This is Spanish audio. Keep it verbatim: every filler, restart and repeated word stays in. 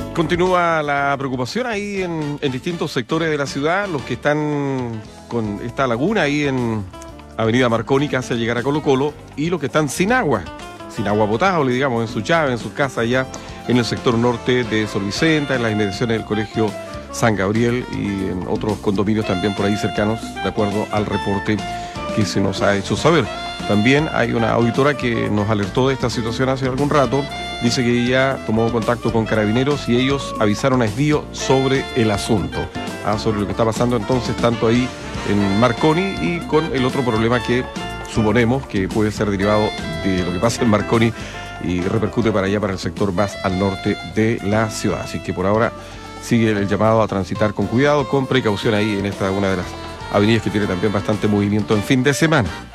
Continúa la preocupación ahí en, en distintos sectores de la ciudad, los que están con esta laguna ahí en Avenida Marconi que hace llegar a Colo Colo, y los que están sin agua, sin agua potable, digamos, en sus llaves, en sus casas allá en el sector norte de Sor Vicenta, en las inmediaciones del Colegio San Gabriel y en otros condominios también por ahí cercanos, de acuerdo al reporte que se nos ha hecho saber. También hay una auditora que nos alertó de esta situación hace algún rato. Dice que ella tomó contacto con Carabineros y ellos avisaron a Esbío sobre el asunto, ah, sobre lo que está pasando entonces tanto ahí en Marconi y con el otro problema que suponemos que puede ser derivado de lo que pasa en Marconi y repercute para allá, para el sector más al norte de la ciudad. Así que por ahora sigue el llamado a transitar con cuidado, con precaución ahí en esta una de las avenidas que tiene también bastante movimiento en fin de semana.